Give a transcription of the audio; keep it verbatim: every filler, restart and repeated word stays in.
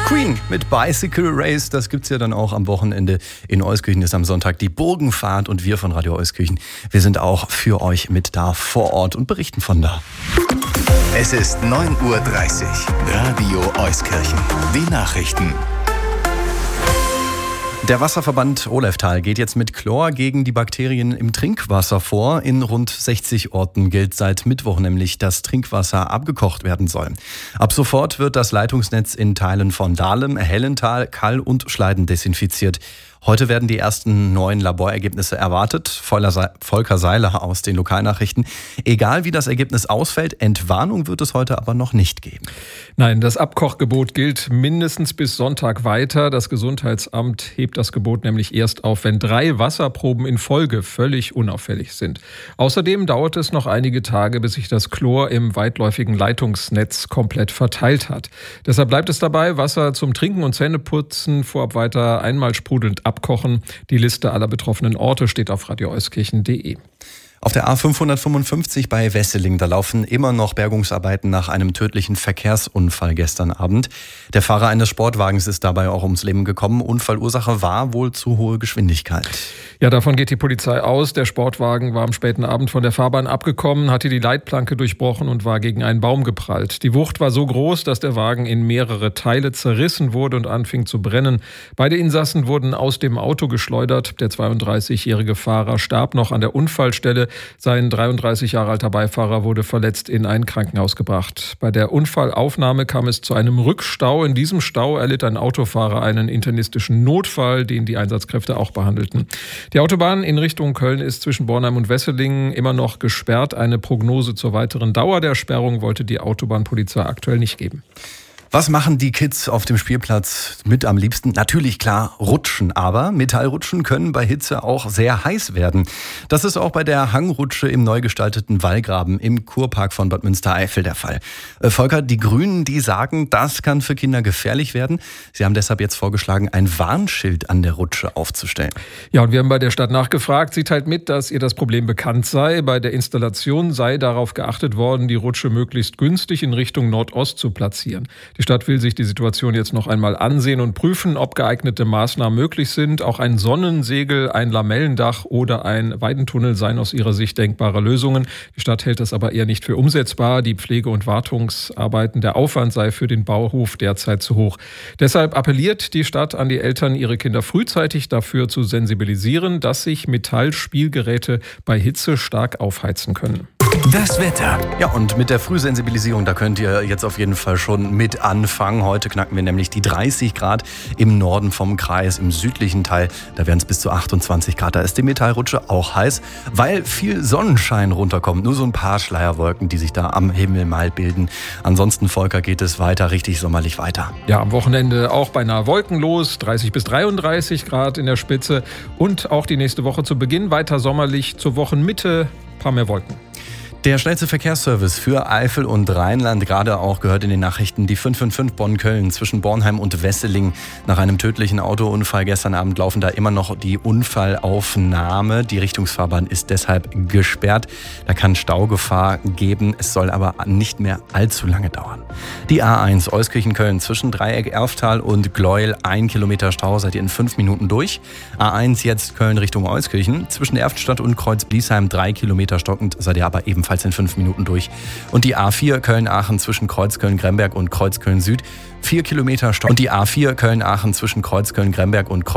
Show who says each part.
Speaker 1: Queen mit Bicycle Race, das gibt's ja dann auch am Wochenende. In Euskirchen ist am Sonntag die Burgenfahrt und wir von Radio Euskirchen, wir sind auch für euch mit da vor Ort und berichten von da.
Speaker 2: Es ist neun Uhr dreißig. Radio Euskirchen. Die Nachrichten.
Speaker 1: Der Wasserverband Oleftal geht jetzt mit Chlor gegen die Bakterien im Trinkwasser vor. In rund sechzig Orten gilt seit Mittwoch nämlich, dass Trinkwasser abgekocht werden soll. Ab sofort wird das Leitungsnetz in Teilen von Dahlem, Hellental, Kall und Schleiden desinfiziert. Heute werden die ersten neuen Laborergebnisse erwartet. Volker Seiler aus den Lokalnachrichten. Egal wie das Ergebnis ausfällt, Entwarnung wird es heute aber noch nicht geben.
Speaker 3: Nein, das Abkochgebot gilt mindestens bis Sonntag weiter. Das Gesundheitsamt hebt das Gebot nämlich erst auf, wenn drei Wasserproben in Folge völlig unauffällig sind. Außerdem dauert es noch einige Tage, bis sich das Chlor im weitläufigen Leitungsnetz komplett verteilt hat. Deshalb bleibt es dabei, Wasser zum Trinken und Zähneputzen vorab weiter einmal sprudelnd abkochen. Die Liste aller betroffenen Orte steht auf radio euskirchen punkt de.
Speaker 1: Auf der A fünfhundertfünfundfünfzig bei Wesseling, da laufen immer noch Bergungsarbeiten nach einem tödlichen Verkehrsunfall gestern Abend. Der Fahrer eines Sportwagens ist dabei auch ums Leben gekommen. Unfallursache war wohl zu hohe Geschwindigkeit.
Speaker 3: Ja, davon geht die Polizei aus. Der Sportwagen war am späten Abend von der Fahrbahn abgekommen, hatte die Leitplanke durchbrochen und war gegen einen Baum geprallt. Die Wucht war so groß, dass der Wagen in mehrere Teile zerrissen wurde und anfing zu brennen. Beide Insassen wurden aus dem Auto geschleudert. Der zweiunddreißigjährige Fahrer starb noch an der Unfallstelle. Sein dreiunddreißig Jahre alter Beifahrer wurde verletzt in ein Krankenhaus gebracht. Bei der Unfallaufnahme kam es zu einem Rückstau. In diesem Stau erlitt ein Autofahrer einen internistischen Notfall, den die Einsatzkräfte auch behandelten. Die Autobahn in Richtung Köln ist zwischen Bornheim und Wesseling immer noch gesperrt. Eine Prognose zur weiteren Dauer der Sperrung wollte die Autobahnpolizei aktuell nicht geben.
Speaker 1: Was machen die Kids auf dem Spielplatz mit am liebsten? Natürlich klar, rutschen. Aber Metallrutschen können bei Hitze auch sehr heiß werden. Das ist auch bei der Hangrutsche im neu gestalteten Wallgraben im Kurpark von Bad Münstereifel der Fall. Äh, Volker, die Grünen, die sagen, das kann für Kinder gefährlich werden. Sie haben deshalb jetzt vorgeschlagen, ein Warnschild an der Rutsche aufzustellen.
Speaker 3: Ja, und wir haben bei der Stadt nachgefragt. Sie teilt mit, dass ihr das Problem bekannt sei. Bei der Installation sei darauf geachtet worden, die Rutsche möglichst günstig in Richtung Nordost zu platzieren. Die Stadt will sich die Situation jetzt noch einmal ansehen und prüfen, ob geeignete Maßnahmen möglich sind. Auch ein Sonnensegel, ein Lamellendach oder ein Weidentunnel seien aus ihrer Sicht denkbare Lösungen. Die Stadt hält das aber eher nicht für umsetzbar. Die Pflege- und Wartungsarbeiten, der Aufwand sei für den Bauhof derzeit zu hoch. Deshalb appelliert die Stadt an die Eltern, ihre Kinder frühzeitig dafür zu sensibilisieren, dass sich Metallspielgeräte bei Hitze stark aufheizen können.
Speaker 2: Das Wetter.
Speaker 1: Ja, und mit der Frühsensibilisierung, da könnt ihr jetzt auf jeden Fall schon mit anfangen. Heute knacken wir nämlich die dreißig Grad im Norden vom Kreis, im südlichen Teil. Da werden es bis zu achtundzwanzig Grad. Da ist die Metallrutsche auch heiß, weil viel Sonnenschein runterkommt. Nur so ein paar Schleierwolken, die sich da am Himmel mal bilden. Ansonsten, Volker, geht es weiter, richtig sommerlich weiter.
Speaker 3: Ja, am Wochenende auch beinahe wolkenlos, dreißig bis dreiunddreißig Grad in der Spitze. Und auch die nächste Woche zu Beginn weiter sommerlich, zur Wochenmitte ein paar mehr Wolken.
Speaker 1: Der schnellste Verkehrsservice für Eifel und Rheinland, gerade auch gehört in den Nachrichten die fünf fünf fünf Bonn-Köln zwischen Bornheim und Wesseling. Nach einem tödlichen Autounfall gestern Abend laufen da immer noch die Unfallaufnahme. Die Richtungsfahrbahn ist deshalb gesperrt. Da kann Staugefahr geben. Es soll aber nicht mehr allzu lange dauern. Die A eins Euskirchen-Köln zwischen Dreieck-Erftal und Gleuel. Ein Kilometer Stau, seid ihr in fünf Minuten durch. A eins jetzt Köln Richtung Euskirchen. Zwischen Erftstadt und Kreuz-Bliesheim drei Kilometer stockend, seid ihr aber ebenfalls in fünf Minuten durch. Und die A vier Köln-Aachen zwischen Kreuzköln-Gremberg und Kreuzköln-Süd. Vier Kilometer Stau. Und die A vier Köln-Aachen zwischen Kreuzköln-Gremberg und Kreuz